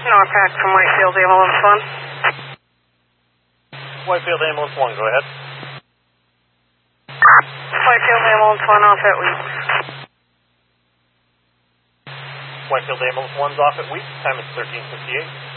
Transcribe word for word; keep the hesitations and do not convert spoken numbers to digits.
Norpac from Whitefield Ambulance one. Whitefield Ambulance one, go ahead. Whitefield Ambulance one off at Weeks. Whitefield Ambulance one's off at Weeks, time is thirteen fifty-eight.